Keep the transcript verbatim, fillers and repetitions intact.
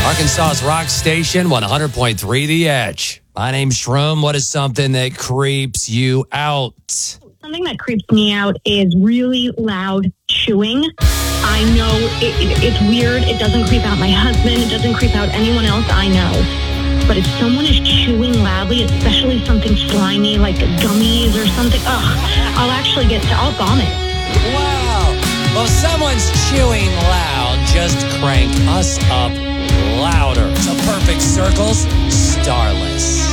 Arkansas's rock station, one hundred point three The Edge. My name's Shroom. What is something that creeps you out? Something that creeps me out is really loud chewing. I know it, it, it's weird. It doesn't creep out my husband. It doesn't creep out anyone else I know. But if someone is chewing loudly, especially something slimy like gummies or something, ugh, I'll actually get to, I'll vomit. Wow. Well, if someone's chewing loud, just crank us up louder. So Perfect Circles, Starless.